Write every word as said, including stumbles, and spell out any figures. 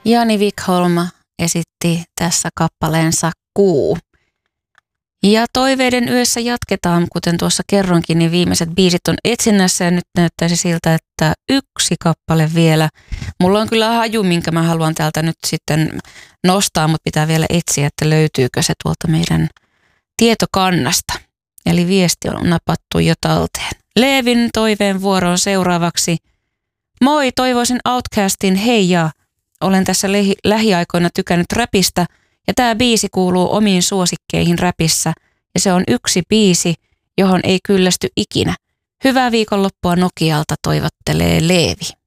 Jani Wikholm esitti tässä kappaleensa Kuu. Ja toiveiden yössä jatketaan, kuten tuossa kerronkin, niin viimeiset biisit on etsinnässä ja nyt näyttäisi siltä, että yksi kappale vielä. Mulla on kyllä haju, minkä mä haluan täältä nyt sitten nostaa, mutta pitää vielä etsiä, että löytyykö se tuolta meidän tietokannasta. Eli viesti on napattu jo talteen. Leevin toiveen vuoroon seuraavaksi. Moi, toivoisin Outcastin Heijaa. Olen tässä lähi- lähiaikoina tykännyt räpistä ja tämä biisi kuuluu omiin suosikkeihin räpissä ja se on yksi biisi, johon ei kyllästy ikinä. Hyvää viikonloppua Nokialta toivottelee Leevi.